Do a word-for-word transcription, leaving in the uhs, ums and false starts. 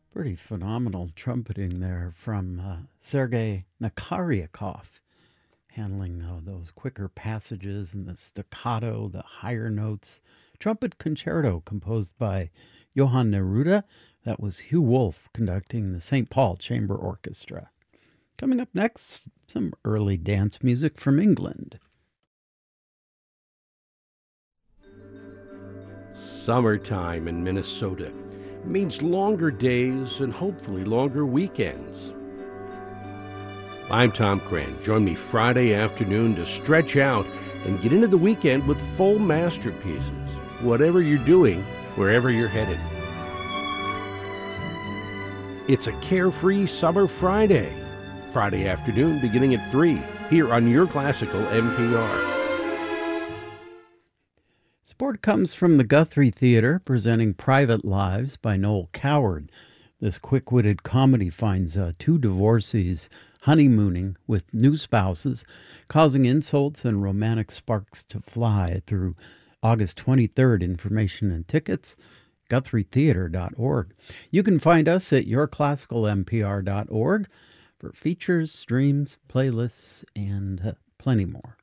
Pretty phenomenal trumpeting there from uh, Sergei Nakaryakov, handling uh, those quicker passages and the staccato, the higher notes. Trumpet concerto composed by Johann Neruda. That was Hugh Wolf conducting the Saint Paul Chamber Orchestra. Coming up next, some early dance music from England. Summertime in Minnesota means longer days and hopefully longer weekends. I'm Tom Cran. Join me Friday afternoon to stretch out and get into the weekend with full masterpieces, whatever you're doing, wherever you're headed. It's a carefree summer Friday. Friday afternoon beginning at three, here on your classical N P R. Support comes from the Guthrie Theater, presenting Private Lives by Noel Coward. This quick-witted comedy finds uh, two divorcees honeymooning with new spouses, causing insults and romantic sparks to fly through August twenty-third. Information and tickets, guthrie theater dot org. You can find us at your classical N P R dot org for features, streams, playlists, and uh, plenty more.